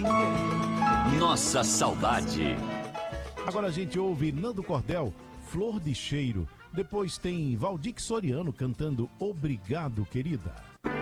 Nossa saudade. Agora a gente ouve Nando Cordel, Flor de Cheiro. Depois tem Valdir Soriano cantando Obrigado, Querida.